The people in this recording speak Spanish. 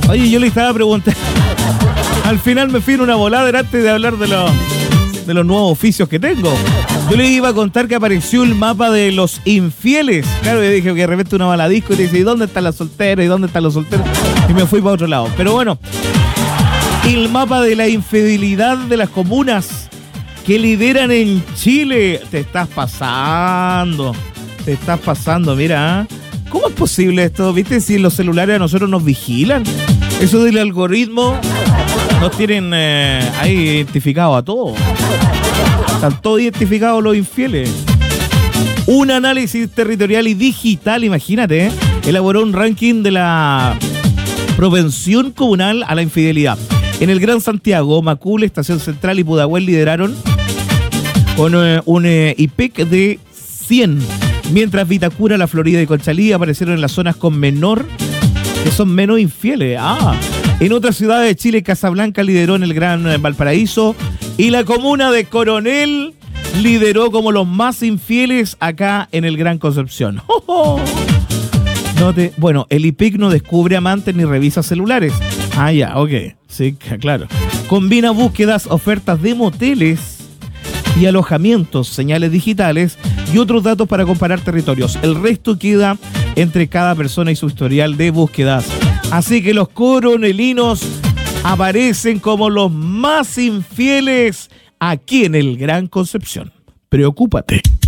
Oye, yo le estaba preguntando. Al final me fui en una volada antes de hablar de los nuevos oficios que tengo. Yo le iba a contar que apareció el mapa de los infieles. Claro, yo dije que de repente una mala disco y te dice, ¿y dónde están las solteras? ¿Y dónde están los solteros? Y me fui para otro lado. Pero bueno, el mapa de la infidelidad de las comunas que lideran en Chile. Te estás pasando, mira. ¿Cómo es posible esto? ¿Viste? Si los celulares a nosotros nos vigilan. Eso del algoritmo nos tienen ahí identificados a todos. Están todos identificados los infieles. Un análisis territorial y digital, imagínate, elaboró un ranking de la propensión comunal a la infidelidad. En el Gran Santiago, Macul, Estación Central y Pudahuel lideraron con un IPEC de 100, mientras Vitacura, La Florida y Conchalí aparecieron en las zonas con menor, que son menos infieles. En otras ciudades de Chile, Casablanca lideró en el Gran Valparaíso y la comuna de Coronel lideró como los más infieles acá en el Gran Concepción. Bueno, el IPEC no descubre amantes ni revisa celulares. Ya, ok. Sí, claro. Combina búsquedas, ofertas de moteles y alojamientos, señales digitales y otros datos para comparar territorios. El resto queda entre cada persona y su historial de búsquedas. Así que los coronelinos aparecen como los más infieles aquí en el Gran Concepción. Preocúpate.